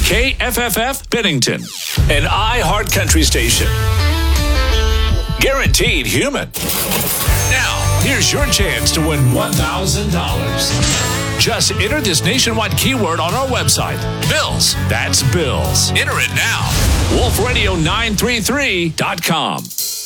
KFFF Bennington, an iHeart Country station. Guaranteed human. Now, here's your chance to win $1,000. Just enter this nationwide keyword on our website. Bills. That's Bills. Enter it now. WolfRadio933.com.